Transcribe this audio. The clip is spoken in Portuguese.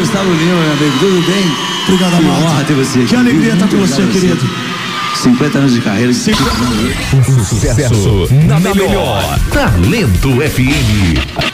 Gustavo Lima, meu amigo, tudo bem? Obrigado, que amado. honra ter você aqui. Que alegria estar com você, querido. 50 anos de carreira. Sucesso na melhor. Talento FM.